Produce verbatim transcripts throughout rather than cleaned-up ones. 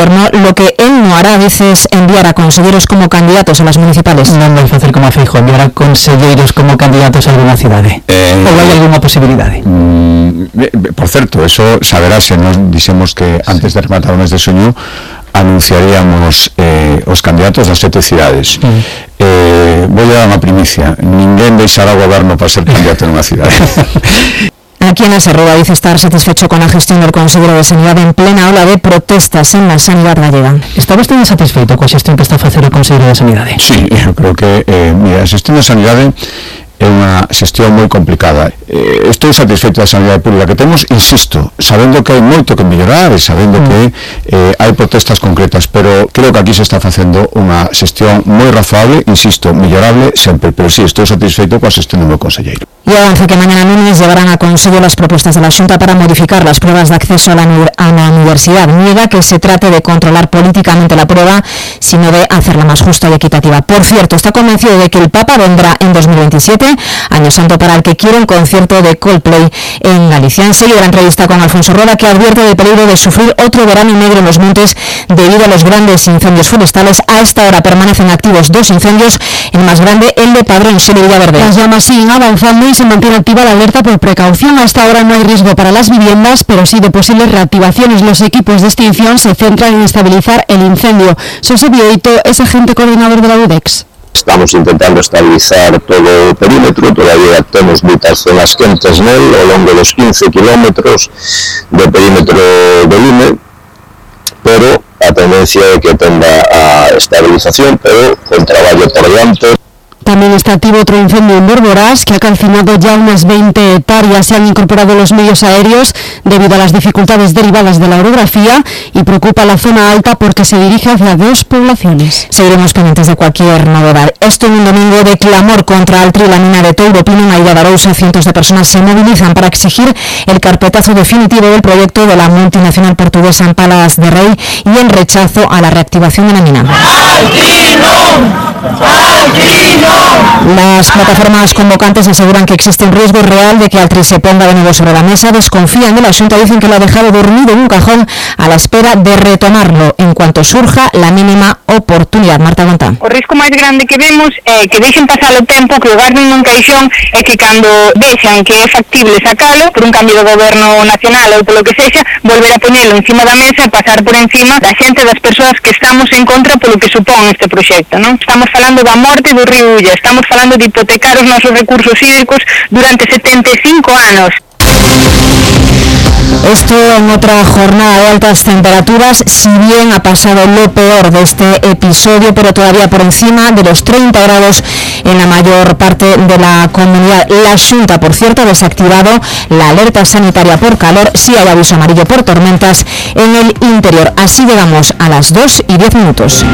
Gobierno, lo que él no hará, dice, es enviar a consejeros como candidatos a las municipales. Non vai facer como a Feijóo, enviar a conselleiros como candidatos a alguna cidade. Eh, Ou hai alguna posibilidade? Mm, por certo, eso saberase, nos dixemos que antes de rematar o mes de xuño anunciaríamos eh, os candidatos das sete cidades. Mm. Eh, vou dar unha primicia, ninguén deixará o goberno para ser candidato en unha cidade. Aquí en Aserroa dice estar satisfecho con la gestión del consejero de Sanidad en plena ola de protestas en la sanidad gallega. Está vostede satisfeito coa xestión que está a facer o consejero de Sanidade? Sí, eu creo que eh, mira, a xestión de Sanidade é unha xestión moi complicada. Eh, estou satisfeito da sanidade pública que temos, insisto, sabendo que hai moito que mellorar e sabendo mm. que eh, hai protestas concretas, pero creo que aquí se está facendo unha xestión moi razoable, insisto, mellorable sempre, pero sí, estou satisfeito coa xestión do meu conselleiro. Y avanza que mañana lunes llevarán a Consello las propuestas de la Xunta para modificar las pruebas de acceso a la, a la universidad. Niega que se trate de controlar políticamente la prueba, sino de hacerla más justa y equitativa. Por cierto, está convencido de que el Papa vendrá en dos mil veintisiete, año santo para el que quiere un concierto de Coldplay en Galicia. En serio, la entrevista con Alfonso Rueda, que advierte del peligro de sufrir otro verano negro en los montes debido a los grandes incendios forestales. A esta hora permanecen activos dos incendios, el más grande, el de Padrón, Xeli Villaverde. Las llamas siguen avanzando y se mantiene activa la alerta por precaución. A esta hora no hay riesgo para las viviendas, pero sí de posibles reactivaciones. Los equipos de extinción se centran en estabilizar el incendio. José Bioito es agente coordinador de la U D E X. Estamos intentando estabilizar todo o perímetro, todavía temos moitas zonas quentes nel, ao longo dos quince kilómetros de perímetro de lume, pero a tendencia é que tenda a estabilización, pero con traballo por diante. También está activo otro incendio en Borborás, que ha calcinado ya unas veinte hectáreas. Se han incorporado los medios aéreos debido a las dificultades derivadas de la orografía y preocupa la zona alta porque se dirige hacia dos poblaciones. Seguiremos pendientes de cualquier novedad. Esto en un domingo de clamor contra Altri, la mina de Touro Pino en Aida de Arousa. Cientos de personas se movilizan para exigir el carpetazo definitivo del proyecto de la multinacional portuguesa en Palas de Rei y en rechazo a la reactivación de la mina. ¡Altri no! ¡Altri no! Las plataformas convocantes aseguran que existe un riesgo real de que Altri se ponga de nuevo sobre la mesa. Desconfían de la Xunta, dicen que lo ha dejado dormido en un cajón a la espera de retomarlo en cuanto surja la mínima oportunidad. Marta Gontán. O risco máis grande que vemos é que deixen pasar o tempo, que o garden nun caixón e que cando vexan que é factible sacalo por un cambio de goberno nacional ou polo que sexa, volver a poñelo encima da mesa e pasar por encima da xente, das persoas que estamos en contra polo que supón este proxecto, non? Estamos falando da morte do río Ulla, estamos falando de hipotecar os nosos recursos hídricos durante setenta e cinco anos. Esto en otra jornada de altas temperaturas, si bien ha pasado lo peor de este episodio, pero todavía por encima de los treinta grados en la mayor parte de la comunidad. La Xunta, por cierto, ha desactivado la alerta sanitaria por calor, sí hay aviso amarillo por tormentas en el interior. Así llegamos a las dos y diez minutos.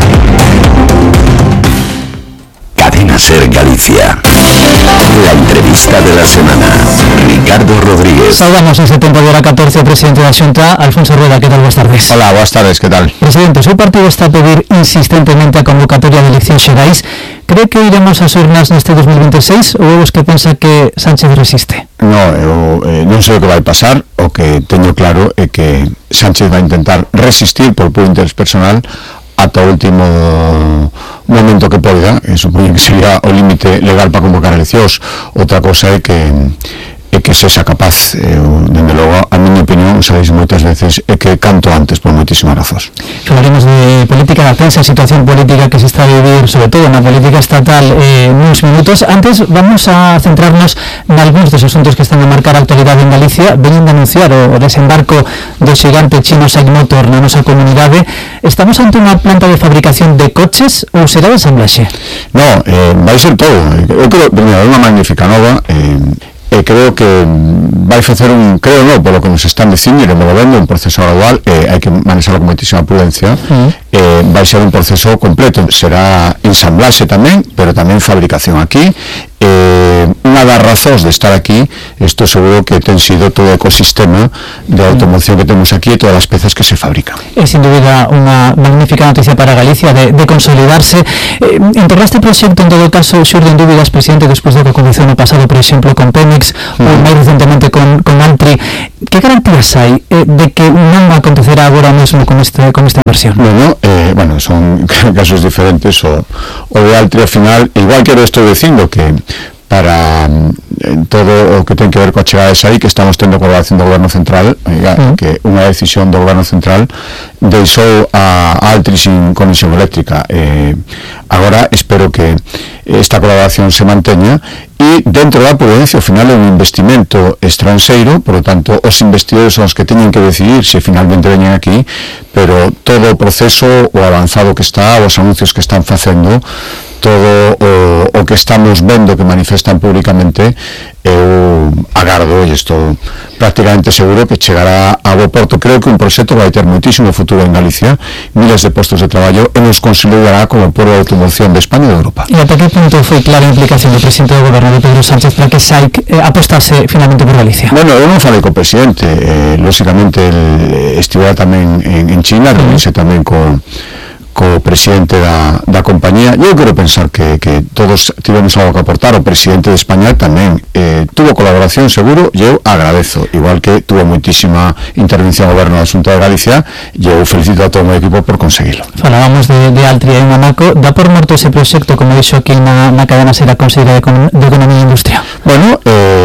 Cadena Ser Galicia. La entrevista de la semana. Ricardo Rodríguez. Saudamos ese tempo de hora catorce o presidente da Xunta, Alfonso Rueda. Que tal? Boas tardes. Hola, boas tardes, que tal? Presidente, o seu partido está a pedir insistentemente a convocatoria de eleccións xerais. Cree que iremos ás urnas neste dos mil veintiséis ou vos que pensa que Sánchez resiste? No, eu eh, non sei o que vai pasar. O que teño claro é que Sánchez vai intentar resistir por puro interés personal ata o último momento que poida, e supoño que sería o límite legal para convocar eleccións. Outra cosa é que é que sexa capaz, eu, dende logo, a miña opinión, sabéis moitas veces, é que canto antes por moitísimas razóns. Falaremos de política da prensa, a situación política que se está a vivir, sobre todo na política estatal, eh, nuns minutos. Antes vamos a centrarnos nalgúns dos asuntos que están a marcar a actualidade en Galicia. Veñen de anunciar o, o desembarco do xigante chino SAIC Motor na nosa comunidade. Estamos ante unha planta de fabricación de coches ou será de ensamblaxe? No, eh, vai ser todo. Eu creo que é unha magnífica nova, eh, e creo que vai facer un, creo non, polo que nos están dicindo, iremos vendo un proceso gradual, e hai que manexarlo con moitísima prudencia, mm. eh, vai ser un proceso completo, será ensamblaxe tamén, pero tamén fabricación aquí. Eh, unha das razóns de estar aquí, isto seguro que ten sido todo o ecosistema de automoción que temos aquí e todas as pezas que se fabrican. É sin dúbida unha magnífica noticia para Galicia de, de consolidarse. Eh, entre este proxecto, en todo caso, xurden dúbidas, presidente, despois do que aconteceu no pasado, por exemplo, con Pemex, mm. ou máis recentemente con, con Altri. Que garantías hai eh, de que non va a acontecer agora mesmo con, este, con esta inversión? Bueno, eh, bueno, son casos diferentes. O, o de Altri, ao final, igual que eu estou dicindo que para eh, todo o que ten que ver coa chegada de aí, que estamos tendo colaboración do Goberno Central, oiga, uh-huh. que unha decisión do Goberno Central deixou a Altri sin conexión eléctrica. Eh, agora espero que esta colaboración se manteña e dentro da prudencia, ao final é un investimento estranxeiro, por lo tanto os investidores son os que teñen que decidir se finalmente veñen aquí, pero todo o proceso, o avanzado que está, os anuncios que están facendo, todo o, o que estamos vendo que manifestan públicamente, eu agardo e estou prácticamente seguro que chegará a bo porto. Creo que un proxecto vai ter moitísimo futuro en Galicia, miles de postos de traballo, e nos consolidará como polo de automoción de España e de Europa. E ata que punto foi clara a implicación do presidente do goberno de Pedro Sánchez para que SAIC eh, apostase finalmente por Galicia? Bueno, eu non falei co presidente, eh, lógicamente el estivera tamén en, en China, reunise tamén co co presidente da, da compañía. Eu quero pensar que, que todos tivemos algo que aportar. O presidente de España tamén eh, tuvo colaboración seguro, e eu agradezo, igual que tuvo moitísima intervención ao goberno do asunto de Galicia, e eu felicito a todo o meu equipo por conseguilo. Falábamos de, de Altri en Anaco. Dá por morto ese proxecto, como dixo aquí na, na cadena Ser a Conselleira de, de Economía e Industria? Bueno,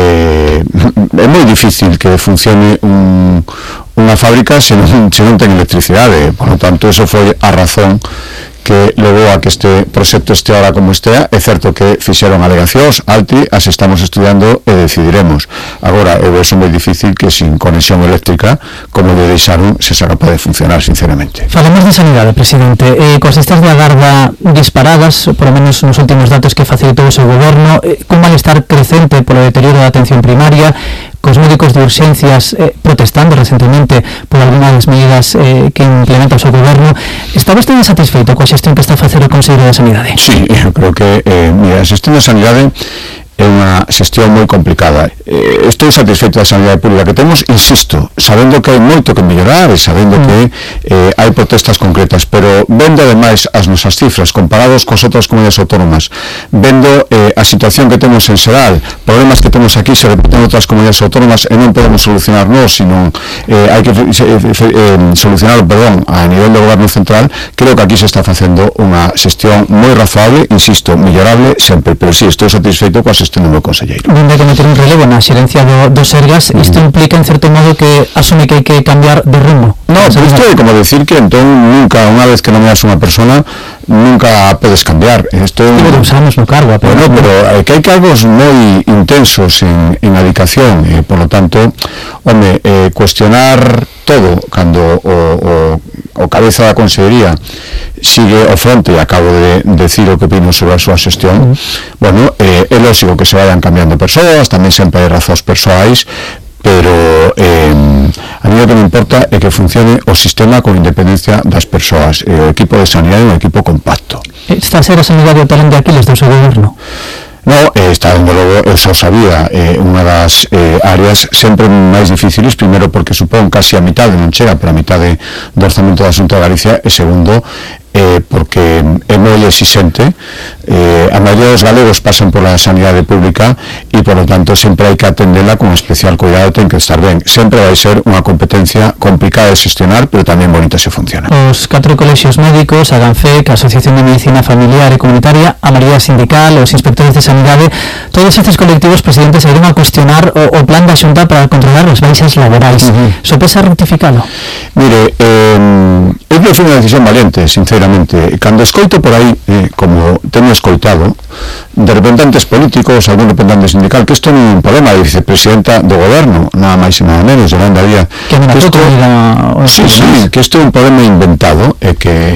eh, é moi difícil que funcione un unha fábrica se non, se non ten electricidade, por lo tanto, eso foi a razón que levou a que este proxecto este ahora como estea. É certo que fixeron alegacións, Altri, as estamos estudiando e decidiremos. Agora, eu vexo moi difícil que sin conexión eléctrica, como lle deixaron, se sea capaz de funcionar, sinceramente. Falamos de sanidade, presidente. Eh, coas listas de agarda disparadas, por lo menos nos últimos datos que facilitou o seu goberno, eh, cun malestar crecente polo deterioro da atención primaria, cos médicos de urxencias eh, protestando recentemente por algunhas medidas eh, que implementa o seu goberno, está vostede satisfeito coa xestión que está a facer o Conselleiro de Sanidade? Sí, eu creo que eh, mira, a xestión de sanidade é unha xestión moi complicada. Eh, estou satisfeito da sanidade pública que temos, insisto, sabendo que hai moito que mellorar e sabendo mm. que eh, hai protestas concretas, pero vendo ademais as nosas cifras comparados cos outras comunidades autónomas, vendo eh, a situación que temos en Seral, problemas que temos aquí se repiten outras comunidades autónomas e non podemos solucionar nós, sino eh, hai que eh, eh, solucionar, perdón, a nivel do goberno central. Creo que aquí se está facendo unha xestión moi razoable, insisto, mellorable sempre, pero sí, estou satisfeito coa xestión do meu conselleiro. Dende que meter un relevo na xerencia do, do Sergas, isto implica en certo modo que asume que hai que cambiar de rumbo. No, pero isto é como decir que entón nunca, unha vez que nomeas unha persona, nunca podes cambiar. Isto é un... Pero usamos no cargo, pero... Bueno, pero é que hai cargos moi intensos en, en adicación, e, por lo tanto, home, eh, cuestionar todo cando o, o, o cabeza da consellería sigue ao fronte, e acabo de decir o que opino sobre a súa xestión, mm. bueno, eh, é lógico que se vayan cambiando persoas, tamén sempre hai razóns persoais, pero eh, a mí o que me importa é que funcione o sistema con independencia das persoas. E o equipo de sanidade é un equipo compacto. Está a ser a sanidade o talón de Aquiles do seu goberno? No, eh, está dando logo, eu só sabía, eh, unha das eh, áreas sempre máis difíciles, primeiro porque supón casi a mitad, non chega, pero a mitad de, do orzamento da Xunta de Galicia, e segundo, eh, porque é moi exixente. Eh, a maioría dos galegos pasan por a sanidade pública e, por lo tanto, sempre hai que atendela con especial cuidado, ten que estar ben. Sempre vai ser unha competencia complicada de xestionar, pero tamén bonita se funciona. Os catro colexios médicos, a GANFEC, a Asociación de Medicina Familiar e Comunitaria, a maioría sindical, os inspectores de sanidade, todos estes colectivos, presidentes, saíron a cuestionar o, o plan da Xunta para controlar as baixas laborais. Uh-huh. Sopesa rectificalo? Mire, eh, eu creo que foi unha decisión valiente, sinceramente. Cando escoito por aí, eh, como temo escoitado, de representantes políticos, algún representante sindical, que isto non é un problema de vicepresidenta do goberno, nada máis e nada menos, Yolanda Díaz, que, que, esto, sí, sí, que isto é un problema inventado, e que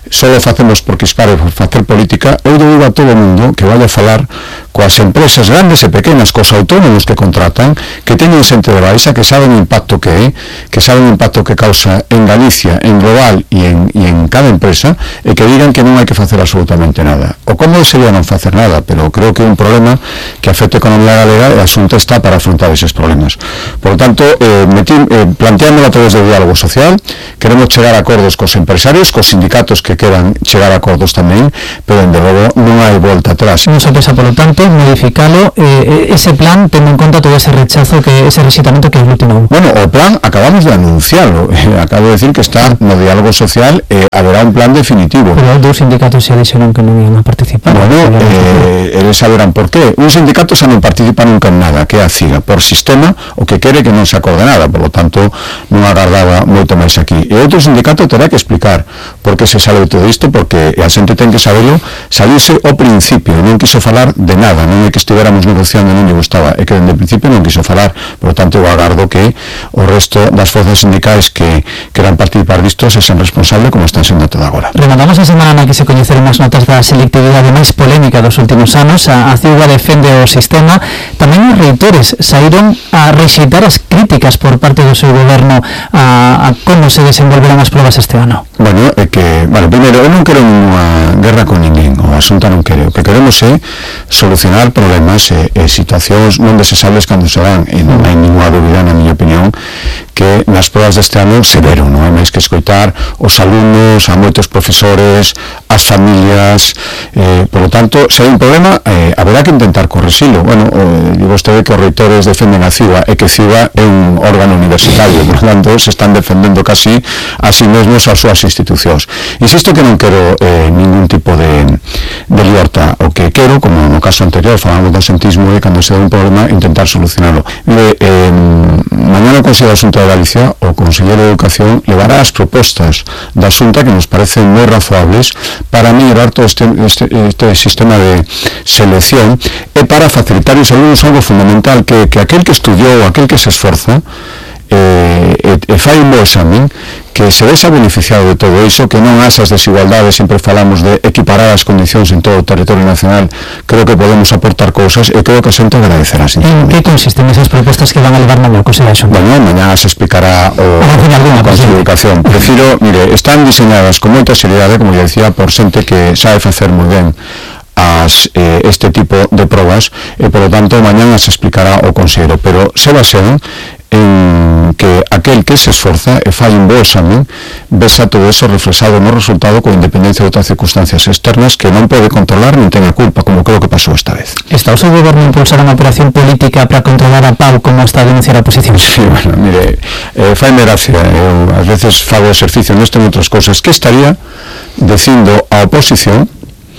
solo facemos porque para facer política. Eu digo a todo o mundo que vaya a falar coas empresas grandes e pequenas, cos autónomos que contratan, que teñen xente de baixa, que saben o impacto que é, que saben o impacto que causa en Galicia, en global e en, e en cada empresa, e que digan que non hai que facer absolutamente nada. O cómodo sería non facer nada, pero creo que é un problema que afecta a economía galega e a Xunta está para afrontar eses problemas. Por lo tanto, eh, metí, eh, planteámoslo a través do diálogo social, queremos chegar a acordos cos empresarios, cos sindicatos que queran chegar a acordos tamén, pero en de logo non hai volta atrás. Non se pesa, polo tanto, modificalo eh, ese plan, tendo en conta todo ese rechazo, que ese rexeitamento que aglutinou. Bueno, o plan acabamos de anunciarlo, eh, acabo de decir que está no diálogo social e eh, haberá un plan definitivo. Pero dous sindicatos xa dixeron que non iban a participar. Bueno, eh, eles saberán por qué. Un sindicato xa non participa nunca en nada, que é a CIGA, por sistema, o que quere que non se acorde nada, por lo tanto non agardaba moito máis aquí. E outro sindicato terá que explicar por que se sale de todo isto, porque a xente ten que saberlo, salirse ao principio, non quiso falar de nada, non é que estiveramos negociando, non lle gustaba, é que dende o principio non quiso falar, por lo tanto eu agardo que o resto das forzas sindicais que queran participar disto se sean responsables como están sendo todo agora. Rematamos a semana na que se coñeceron as notas da selectividade máis polémica dos últimos anos. A, a C I U A defende o sistema. Tamén os reitores saíron a rexeitar as críticas por parte do seu goberno a, a como se desenvolverán as probas este ano. Bueno, é que, bueno, primeiro, eu non quero unha guerra con ninguén, o asunto non quero. O que queremos é solucionar problemas e, e situacións non desesables cando se dan, e non hai ninguna dúbida, na miña opinión, que nas probas deste ano se deron, non hai máis que escoitar os alumnos, a moitos profesores, as familias, eh, por lo tanto, se hai un problema, eh, haberá que intentar correxilo. Bueno, eh, digo vostede que os reitores defenden a C I U A, e que C I U A é un órgano universitario, por lo tanto, se están defendendo casi a sí mesmos as súas institucións. Insisto que non quero eh, ningún tipo de, de libertad. O que quero, como no caso anterior, falamos do sentismo, e cando se dá un problema, intentar solucionarlo. Le, eh, mañana o Consello da Xunta de Galicia, o Conselleiro de Educación, levará as propostas da Xunta que nos parecen moi razoables para mellorar todo este, este, este sistema de selección e para facilitar os alumnos algo fundamental, que, que aquel que estudiou, aquel que se esforza, eh, e, e fai un bo examen, que se vexa beneficiado de todo iso, que non asas desigualdades, sempre falamos de equiparar as condicións en todo o territorio nacional. Creo que podemos aportar cousas e creo que a xente agradecerá. En que consisten esas propostas que van a levar mañá o Consello da Xunta? Mañá, mañá se explicará o a Consello de Educación. Prefiro, mire, están diseñadas con moita seriedade, como ya decía, por xente que sabe facer moi ben as, eh, este tipo de probas, e por lo tanto mañá se explicará o Consello, pero se basean en que aquel que se esforza e fai un bo examen vesa todo eso reflexado no resultado con independencia de outras circunstancias externas que non pode controlar nin ten a culpa, como creo que pasou esta vez. Está o seu goberno impulsar unha operación política para controlar a Pau, como está a denunciar a oposición? Sí, bueno, mire, eh, faime gracia, eu ás veces fago exercicio neste en outras cousas. Que estaría dicindo a oposición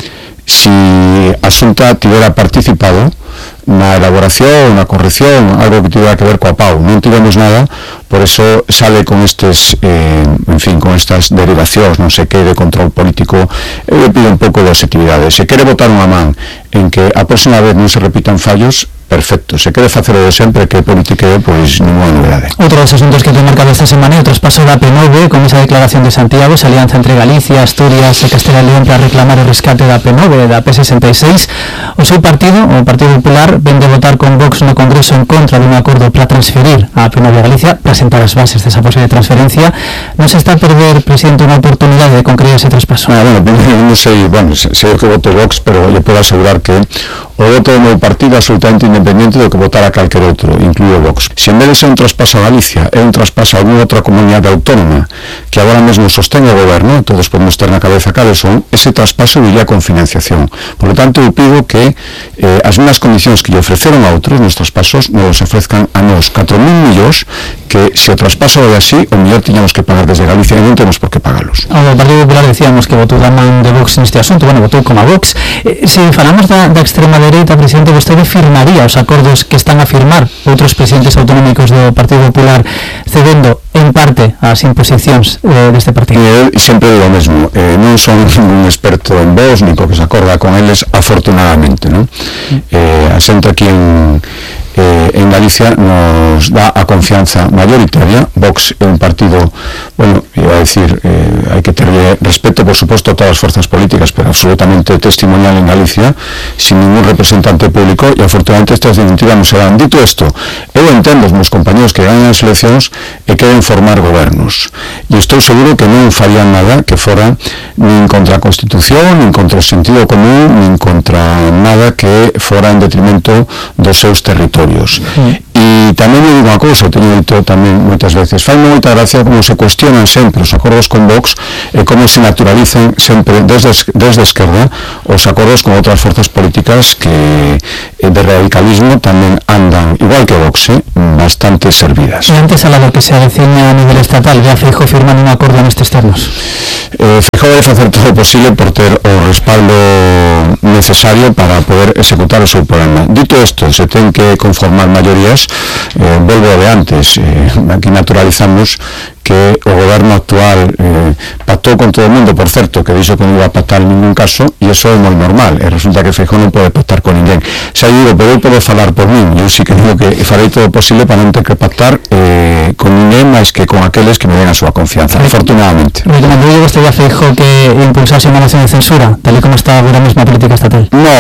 si a Xunta tivera participado na elaboración, na corrección, algo que tivera que ver coa Pau? Non tivemos nada, por eso sale con estes, eh, en fin, con estas derivacións, non sei que, de control político. Eu le pido un pouco de objetividade. Se quere botar unha man en que a próxima vez non se repitan fallos, perfecto. Se quere facer o de sempre, que politiqueo, pois ninguna novedade. Outro dos asuntos que ten marcado esta semana é o traspaso da P nove, con esa declaración de Santiago, esa alianza entre Galicia, Asturias e Castela e León para reclamar o rescate da P nove, da P sesenta e seis. O seu partido, o Partido Popular, ven de votar con Vox no Congreso en contra dun acordo para transferir a P nove a Galicia, presentar as bases desa posible transferencia. Non se está a perder, presidente, unha oportunidade de concrear ese traspaso? Ah, bueno, non sei, bueno, sei o que voto Vox, pero lle podo asegurar que o voto do meu partido é absolutamente independiente do que votar a calquer outro, incluído Vox. Se en vez de ser un traspaso a Galicia, é un traspaso a alguna outra comunidade autónoma que agora mesmo sostén o goberno, todos podemos ter na cabeza cales son, ese traspaso iría con financiación. Por lo tanto, eu pido que eh, as mesmas condicións que lle ofreceron a outros nos traspasos nos ofrezcan a nós catro mil millóns, que se o traspaso vai así, o mellor tiñamos que pagar desde Galicia e non temos por que pagarlos. O Partido Popular decíamos que votou da man de Vox neste asunto, bueno, votou como a Vox. Eh, se falamos da, da extrema dereita, presidente, vostede firmaría os acordos que están a firmar outros presidentes autonómicos do Partido Popular, cedendo en parte as imposicións eh, deste partido? Eu sempre digo o mesmo, eh, non son un experto en Vox, ni co que se acorda con eles, afortunadamente, non? Eh, asento aquí en eh, en Galicia nos dá a confianza mayoritaria. Vox é un partido, bueno, iba a decir, eh, hai que terle respeto, por suposto, a todas as forzas políticas, pero absolutamente testimonial en Galicia, sin ningún representante público, e afortunadamente estas definitivas non se dan. Dito isto, eu entendo os meus compañeros que ganan as eleccións e queren formar gobernos, e estou seguro que non farían nada que fora nin contra a Constitución, nin contra o sentido común, nin contra nada que fora en detrimento dos seus territorios. Mm. E tamén me digo unha cousa, teño dito tamén moitas veces, fai moita gracia como se cuestionan sempre os acordos con Vox e como se naturalizan sempre desde, desde a esquerda os acordos con outras forzas políticas que de radicalismo tamén andan, igual que Vox, eh, bastante servidas. E antes a lo que se avecina a nivel estatal, ya Feijóo firman un acordo nestes termos. Eh, Feijóo debe facer todo o posible por ter o respaldo necesario para poder executar o seu programa. Dito isto, se ten que conformar maiorías, eh, volvo de antes, eh, aquí naturalizamos que o goberno actual eh, pactou con todo o mundo, por certo, que dixo que non iba a pactar en ningún caso, e iso é moi normal, e resulta que Feijóo non pode pactar con ninguén. Xa digo, pero eu podo falar por min, eu sí que digo que farei todo o posible para non ter que pactar eh, con ninguén máis que con aqueles que me den a súa confianza, afortunadamente. Me comandou vostede a Feijóo que impulsase unha moción de censura, tal e como está agora mesmo a política estatal? No,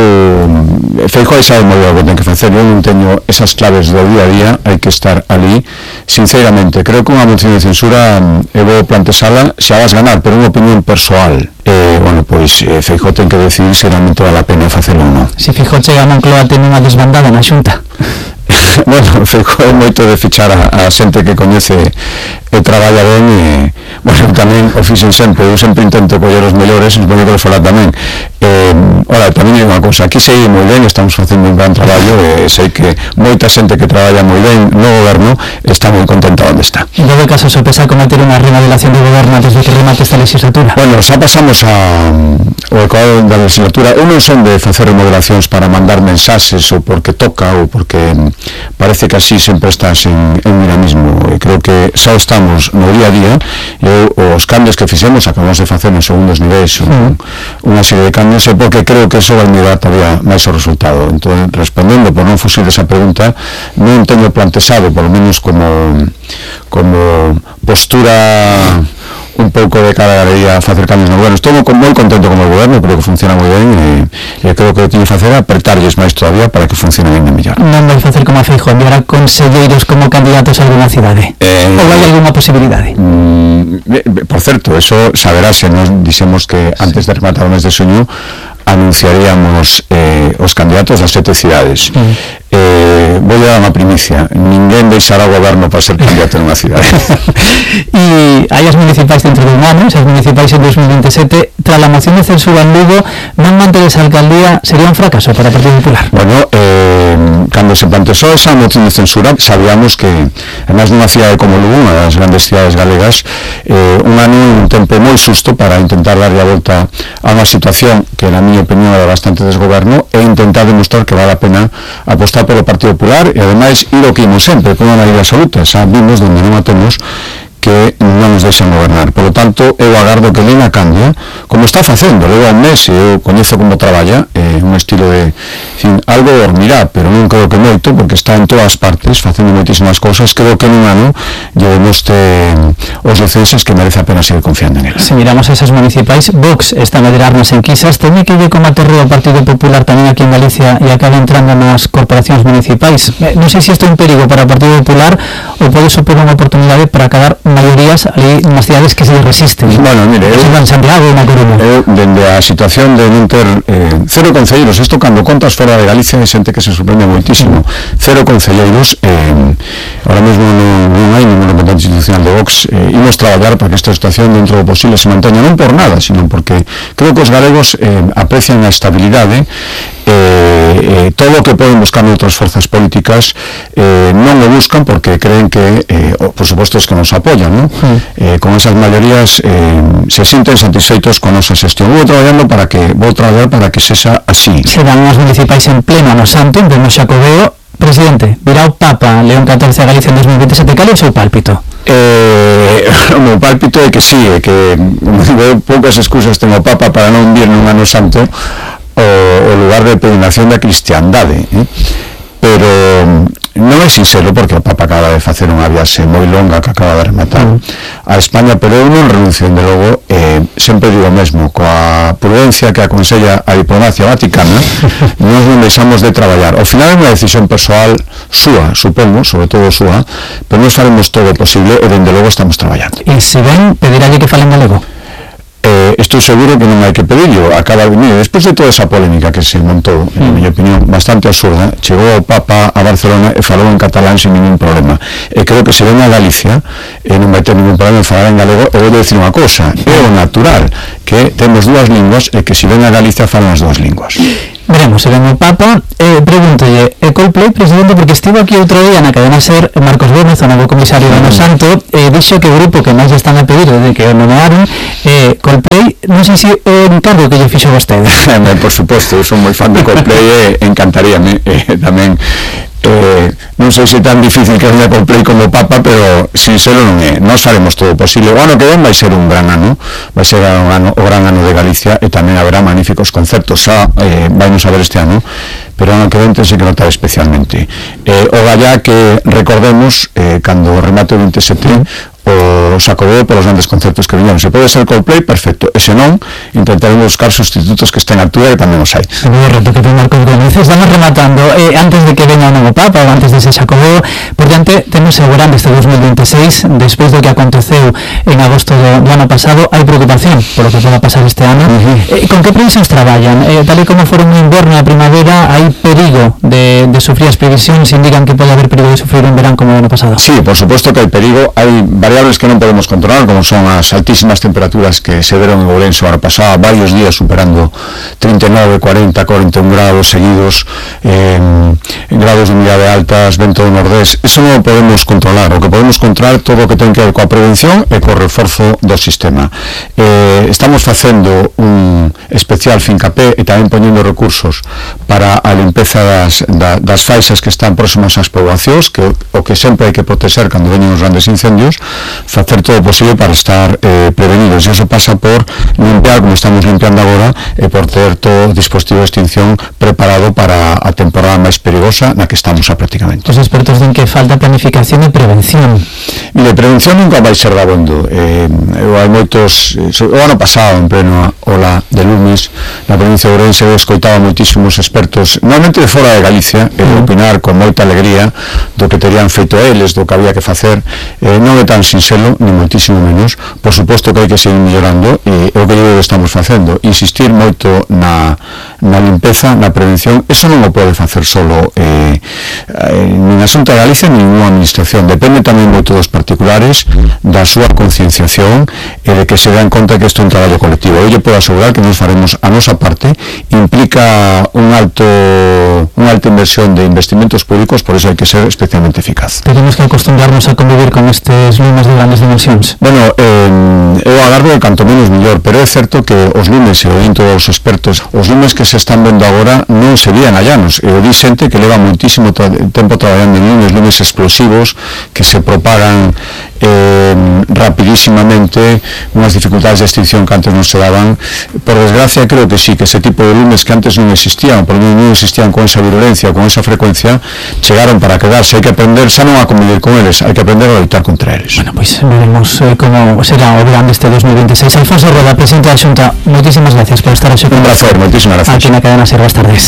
eu Feijóo sabe moi ben o que ten que facer, eu non teño esas claves do día a día, hai que estar ali. Sinceramente, creo que unha moción de censura eu vou plantexala se a vas ganar, pero unha opinión persoal. Eh, bueno, pois eh, Feijóo ten que decidir se realmente vale a pena facelo ou non. Se Feijóo chega a Moncloa ten unha desbandada na Xunta. Bueno, Feijóo é moito de fichar a, a xente que coñece e traballa ben e, bueno, tamén o fixen sempre, eu sempre intento coller os mellores, e supoño que lo fará tamén. Eh, ora, tamén é unha cousa, aquí sei moi ben, estamos facendo un gran traballo e sei que moita xente que traballa moi ben no goberno está moi contenta onde está. En todo caso, se pesa cometer unha remodelación de goberno antes de que remate esta legislatura? Bueno, xa pasamos a, o ecuador da legislatura. Eu non son de facer remodelacións para mandar mensaxes ou porque toca ou porque parece que así sempre estás en, en dinamismo, e creo que xa estamos no día a día, e os cambios que fixemos acabamos de facer en segundos niveis un, unha serie de cambios, e porque creo que eso vai mirar todavía máis o resultado. Entón, respondendo por non fuxir esa pregunta, non teño plantexado, por lo menos como como postura un pouco de cara a galería a facer cambios no goberno. Estou moi contento con o goberno, creo que funciona moi ben, e, e creo que o que teño que facer é apretarlles máis todavía para que funcione ben de mellor. Non vai facer como a Feijóo, enviar a conselleiros como candidatos a alguna cidade? Eh, ou hai alguna posibilidade? Mm, por certo, eso saberá se nos dixemos que antes de rematar o mes de xuño anunciaríamos eh, os candidatos das sete cidades. Mm. Eh, vou a dar unha primicia, ninguén deixará o goberno para ser candidato en unha cidade. E hai as municipais dentro de un ano, as municipais en dos mil veintisiete, tras a moción de censura en Lugo, non manter esa alcaldía sería un fracaso para o Partido Popular? Bueno, eh, cando se planteou esa moción de censura, sabíamos que, además dunha cidade como Lugo, unha das grandes cidades galegas, eh, un ano é un tempo moi susto para intentar darlle a volta a unha situación que, na miña opinión, era bastante desgoberno, e intentar demostrar que vale a pena apostar polo Partido Popular, e ademais ir o que imos sempre, con unha maioría absoluta. Xa vimos donde non a temos que non nos deixan gobernar. Por lo tanto, eu agardo que Lina cambia, como está facendo, leva un mes, e eu coñezo como traballa, eh, un estilo de, fin, algo dormirá, pero non creo que moito, porque está en todas partes, facendo moitísimas cousas. Creo que nun ano lle demostre os licenses que merece a pena seguir confiando en ela. Se miramos esas municipais, Vox está a medir nas enquisas, teñe que ir como aterreo o Partido Popular tamén aquí en Galicia e acaba entrando nas corporacións municipais. Eh, non sei se isto é un perigo para o Partido Popular ou pode supor unha oportunidade para acabar maiorías ali nas cidades que se resisten. Bueno, mire, eu, en Santiago e na Coruña. Eu, dende a situación de non ter eh, cero concelleiros, isto cando contas fora de Galicia hai xente que se sorprende moitísimo, cero concelleiros, eh, ahora mesmo non, non hai ningún representante institucional de Vox, eh, imos traballar para que esta situación dentro do posible se manteña, non por nada, sino porque creo que os galegos eh, aprecian a estabilidade, eh, eh, todo o que poden buscar noutras forzas políticas eh, non o buscan porque creen que, eh, por suposto, es que nos apoyan, ¿no? Mm. Eh, con esas mayorías eh, se sienten satisfeitos con nosa xestión. Vou traballando para que vou traballar para que sexa así. Serán as municipais en pleno ano santo, vemos Xacobeo. Presidente, virá o Papa León catorce a Galicia en dos mil veintisiete, cal é o seu pálpito? Eh, o meu pálpito é que sí, é que veo poucas excusas ten o Papa para non vir nun ano santo o, o lugar de peregrinación da cristiandade, eh? pero non é sincero porque o Papa acaba de facer unha viaxe moi longa que acaba de rematar a España, pero eu non renuncio, de logo, eh, sempre digo o mesmo, coa prudencia que aconsella a diplomacia vaticana, nós non deixamos de traballar. Ao final é unha decisión persoal súa, supongo, sobre todo súa, pero nós faremos todo o posible e dende logo estamos traballando. E se ven, pediralle que falen galego? Eh, estou seguro que non hai que pedirlo. Acaba de venir, despois de toda esa polémica que se montou, mm. en miña opinión, bastante absurda, chegou o Papa a Barcelona e falou en catalán sin ningún problema. E creo que se ven a Galicia e non vai ter ningún problema en falar en galego. E vou dicir unha cousa, é o natural que temos dúas linguas e que se ven a Galicia falan as dúas linguas. Veremos, se ven o Papa. Eh, pregúntolle, e Coldplay, presidente, porque estivo aquí outro día na cadena SER Marcos Gómez, o novo comisario de Ano Santo, eh, dixo que o grupo que máis están a pedir desde que o nomearon, eh, Coldplay, non sei se o encargo que lle fixo vostede. Por suposto, eu son moi fan de Coldplay e encantaríame eh, tamén. Eh, non sei se é tan difícil que venha Coldplay como o Papa, pero sincero non é. Nós faremos todo o posible. O ano que ven vai ser un gran ano, vai ser un ano, o gran ano de Galicia, e tamén haberá magníficos concertos. Xa eh, vainos a ver este ano, pero ano que ven tense que notar especialmente. Eh, o gallá que recordemos, eh, cando remate o veintisiete, o Xacobeo polos grandes concertos que viñeron. Se pode ser Coldplay, perfecto, e se non, intentaremos buscar sustitutos que estén a altura, e tamén os hai. O reto que ten Marcos Gómez. Estamos rematando, eh, antes de que veña o novo Papa, ou antes dese Xacobeo, por diante temos o grande este dos mil veintiséis, despois do que aconteceu en agosto do, do ano pasado, hai preocupación por o que poda pasar este ano. Uh-huh. eh, con que previsións traballan? Eh, tal e como foron no inverno e a primavera, hai perigo de, de sufrir as previsións, indican que pode haber perigo de sufrir un verán como o ano pasado? Sí, por suposto que hai perigo, hai variables que non podemos controlar, como son as altísimas temperaturas que se deron en Ourense o ano pasado, varios días superando trinta e nove, cuarenta, cuarenta e un grados seguidos, eh, grados de humidade altas, vento do nordés. Eso non o podemos controlar. O que podemos controlar todo o que ten que ver coa prevención e co reforzo do sistema. Eh, estamos facendo un especial fincapé e tamén poñendo recursos para a limpeza das, da, das faixas que están próximas ás poboacións, que o que sempre hai que proteger cando veñen os grandes incendios, facer todo o posible para estar eh, prevenidos, e eso pasa por limpiar como estamos limpiando agora e por ter todo o dispositivo de extinción preparado para a temporada máis perigosa na que estamos a prácticamente. Os expertos din que falta planificación e prevención. Mire, prevención nunca vai ser dabondo. Eh, eu hai moitos, eh, o ano pasado en pleno ola de lumes na provincia de Ourense eu escoitaba moitísimos expertos, normalmente de fora de Galicia, e uh-huh. opinar con moita alegría do que terían feito eles, do que había que facer. Eh, non é tan sinxelo, ni moitísimo menos. Por suposto que hai que seguir mellorando, e o que eu estamos facendo, insistir moito na, na limpeza, na prevención. Eso non o pode facer solo eh, nin a Xunta de Galicia nin unha administración, depende tamén moito dos particulares, da súa concienciación e de que se dan conta que isto é un traballo colectivo. Eu lle podo asegurar que nos faremos a nosa parte. Implica un alto unha alta inversión de investimentos públicos, por eso hai que ser especialmente eficaz. Tenemos que acostumbrarnos a convivir con estes lumes de grandes dimensións. Bueno, eh, eu agardo de canto menos mellor, pero é certo que os lumes, e o din todos os expertos, os lumes que se están vendo agora non se vían allanos. Eu di xente que leva moitísimo tra tempo traballando en lumes, lumes explosivos que se propagan eh, rapidísimamente, unhas dificultades de extinción que antes non se daban. Por desgracia, creo que sí, que ese tipo de lumes que antes non existían, por non existían con esa virulencia, con esa frecuencia, chegaron para quedarse. Hai que aprender xa non a convivir con eles, hai que aprender a loitar contra eles. Bueno, pois pues, veremos eh, como será o verán deste dos mil veintiséis. Alfonso Roda, presidente da Xunta, moitísimas gracias por estar hoxe. Un placer, moitísimas gracias. Aquí na cadena SER, boas tardes.